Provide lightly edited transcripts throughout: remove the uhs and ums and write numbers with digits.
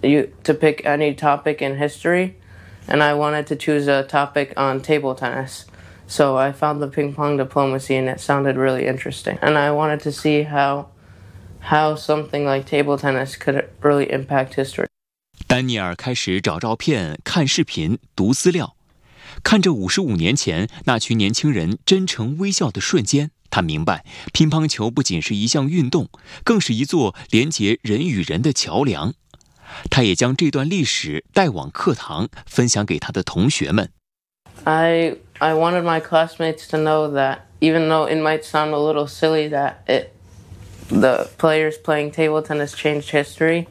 you to pick any topic in history, and I wanted to choose a topic on table tennis. So I found the ping pong diplomacy, and it sounded really interesting. And I wanted to see how something like table tennis could really impact history. 丹尼尔开始找照片、看视频、读资料，看着55年前那群年轻人真诚微笑的瞬间，他明白，乒乓球不仅是一项运动，更是一座连结人与人的桥梁。他也将这段历史带往课堂，分享给他的同学们。 I wanted my classmates to know that even though it might sound a little silly that the players playing table tennis changed history,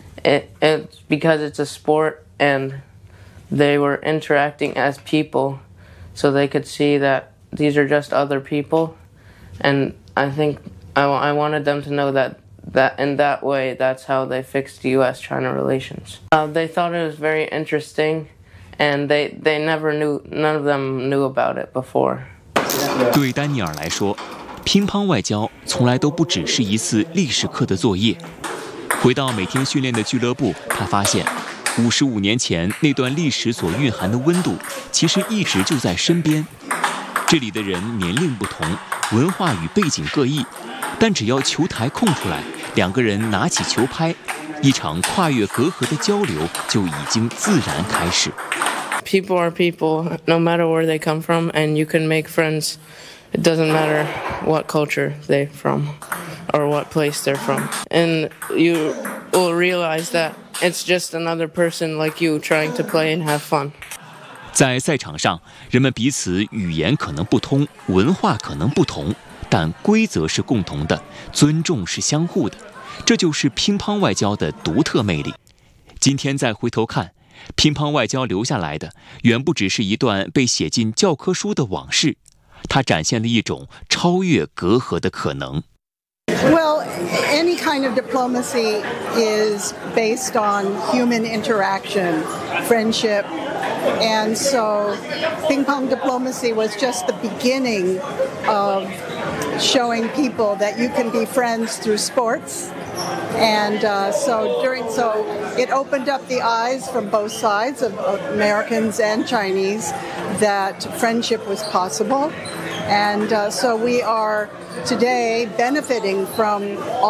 it's because it's a sport and they were interacting as people, so they could see that these are just other people. And I think I wanted them to know that in that way, that's how they fixed U.S.-China relations. They thought it was very interesting, and they never knew, none of them knew about it before. 对丹尼尔来说，乒乓外交从来都不只是一次历史课的作业。回到每天训练的俱乐部，他发现55年前那段历史所蕴含的温度，其实一直就在身边。这里的人年龄不同，文化与背景各异，但只要球台空出来，两个人拿起球拍，一场跨越隔阂的交流就已经自然开始。 People are people, no matter where they come from, and you can make friends. It doesn't matter what culture they're from or what place they're from. And you will realize that it's just another person like you trying to play and have fun. 在赛场上，人们彼此语言可能不通，文化可能不同，但规则是共同的，尊重是相互的，这就是乒乓外交的独特魅力。今天再回头看，乒乓外交留下来的远不只是一段被写进教科书的往事，它展现了一种超越隔阂的可能。 Well, any kind of diplomacy is based on human interaction, friendship, and so ping pong diplomacy was just the beginning of showing people that you can be friends through sports. And so it opened up the eyes from both sides of Americans and Chinese that friendship was possible. And so we are today benefiting from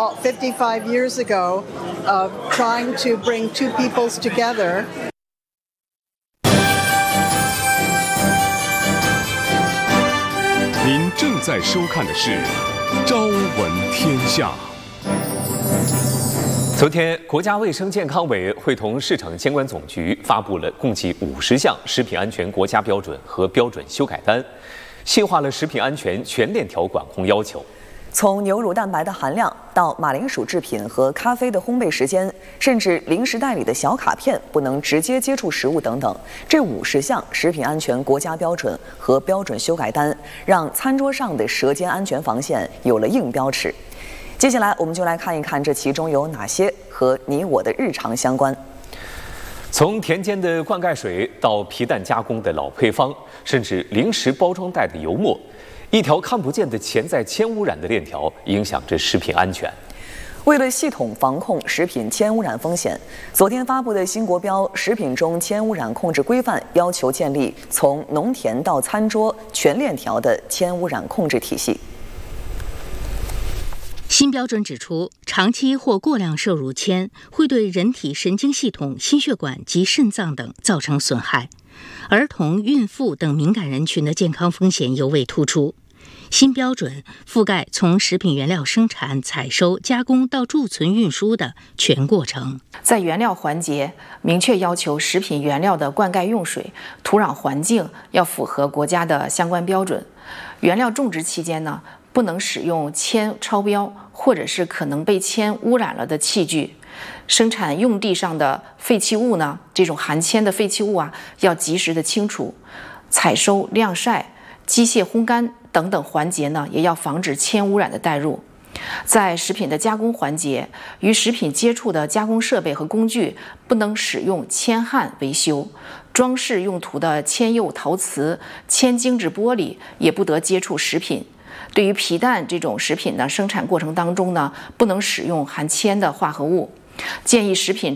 55 years ago of trying to bring two peoples together. 您正在收看的是《朝闻天下》。 昨天，国家卫生健康委员会同市场监管总局发布了共计50项食品安全国家标准和标准修改单，细化了食品安全全链条管控要求。 从牛乳蛋白的含量到马铃薯制品和咖啡的烘焙时间，甚至零食袋里的小卡片不能直接接触食物等等，这50项食品安全国家标准和标准修改单，让餐桌上的舌尖安全防线有了硬标尺。接下来，我们就来看一看这其中有哪些和你我的日常相关。 从田间的灌溉水到皮蛋加工的老配方，甚至零食包装袋的油墨，一条看不见的潜在铅污染的链条影响着食品安全。 为了系统防控食品铅污染风险，昨天发布的新国标《食品中铅污染控制规范》要求建立从农田到餐桌全链条的铅污染控制体系。 新标准指出，长期或过量摄入铅会对人体神经系统、心血管及肾脏等造成损害，儿童、孕妇等敏感人群的健康风险尤为突出。新标准覆盖从食品原料生产、采收、加工到贮存、运输的全过程。 在原料环节，明确要求食品原料的灌溉用水、土壤环境要符合国家的相关标准。原料种植期间呢，不能使用铅超标或者是可能被铅污染了的器具。生产用地上的废弃物呢，这种含铅的废弃物啊，要及时的清除。采收、晾晒、机械烘干等等环节呢，也要防止铅污染的带入。在食品的加工环节，与食品接触的加工设备和工具不能使用铅焊维修，装饰用途的铅釉陶瓷、铅精制玻璃也不得接触食品。对于皮蛋这种食品的生产过程当中呢，不能使用含铅的化合物。建议食品